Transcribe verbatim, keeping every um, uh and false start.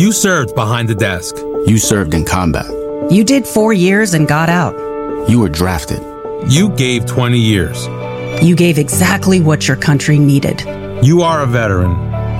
You served behind the desk. You served in combat. You did four years and got out. You were drafted. You gave twenty years. You gave exactly what your country needed. You are a veteran.